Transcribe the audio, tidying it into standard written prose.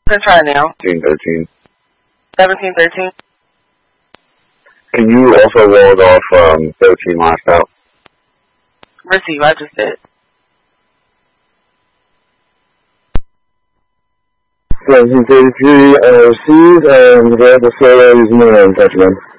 Let's try it now. 1713. 1713. Can you also roll it off 13 last out? Receive, I just did. 1733, receive, and grab the solo using the range, touchdown.